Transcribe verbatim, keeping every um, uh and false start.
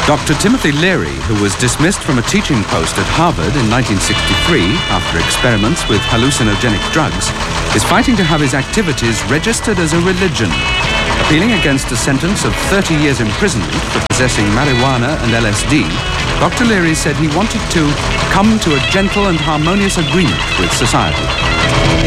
Doctor Timothy Leary, who was dismissed from a teaching post at Harvard in nineteen sixty-three after experiments with hallucinogenic drugs, is fighting to have his activities registered as a religion. Appealing against a sentence of thirty years imprisonment for possessing marijuana and L S D, Doctor Leary said he wanted to come to a gentle and harmonious agreement with society.